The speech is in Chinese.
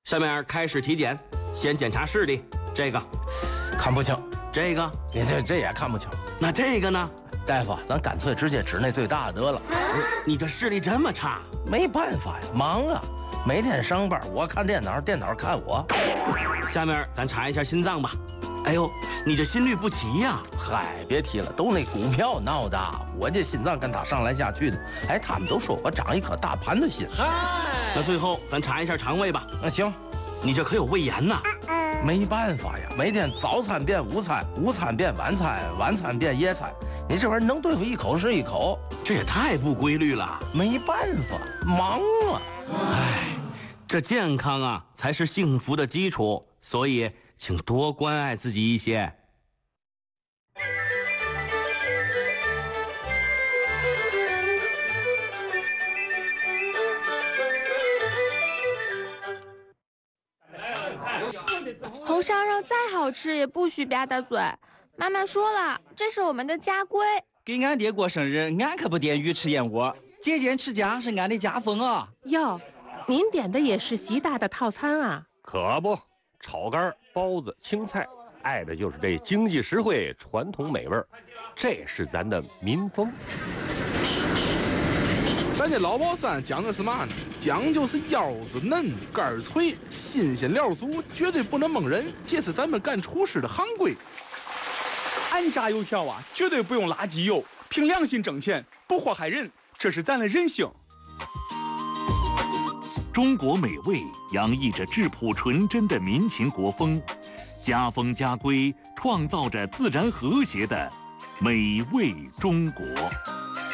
下面开始体检，先检查视力。这个看不清， 这个你这也看不清。 那这个呢？ 大夫，咱干脆直接指那最大的得了。 你这视力这么差？ 没办法呀，忙啊，每天上班，我看电脑，电脑看我。 下面咱查一下心脏吧。哎呦，你这心律不齐呀！ 嗨，别提了，都那股票闹的，我这心脏跟他上来下去的。哎，他们都说我长一颗大盘的心。 嗨，那最后咱查一下肠胃吧。 那行， 你这可有胃炎呐？ 没办法呀，每天早餐变午餐，午餐变晚餐，晚餐变夜餐，你这玩意儿能对付一口是一口， 这也太不规律了。 没办法，忙啊。 哎，这健康啊才是幸福的基础，所以请多关爱自己一些。 红烧肉再好吃也不许吧嗒嘴。妈妈说了，这是我们的家规。 给俺爹过生日，俺可不点鱼吃燕窝。节俭持家是俺的家风啊。 哟，您点的也是习大的套餐啊？ 可不，炒肝、包子、青菜，爱的就是这经济实惠、传统美味，这是咱的民风。 咱这老宝山讲究是嘛呢？讲究是腰子嫩、肝脆、新鲜料足，绝对不能蒙人，这是咱们干厨师的行规。 俺炸油条啊，绝对不用垃圾油，凭良心挣钱，不祸害人，这是咱的人性。 中国美味洋溢着质朴纯真的民情国风，家风家规创造着自然和谐的美味中国。